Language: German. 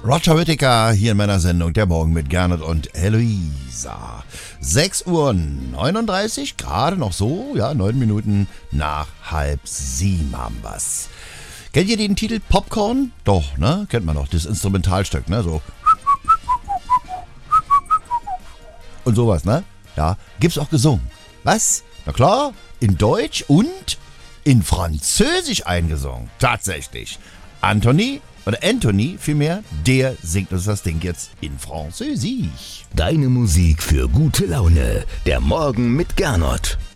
Roger Whittaker hier in meiner Sendung Der Morgen mit Gernot und Eloisa. 6:39 Uhr, gerade noch so, ja, 9 Minuten nach 6:30 haben wir's. Kennt ihr den Titel Popcorn? Doch, ne? Kennt man doch, das Instrumentalstück, ne? So. Und sowas, ne? Ja, gibt's auch gesungen. Was? Na klar, in Deutsch und in Französisch eingesungen. Tatsächlich. Anthony vielmehr, der singt uns das Ding jetzt in Französisch. Deine Musik für gute Laune. Der Morgen mit Gernot.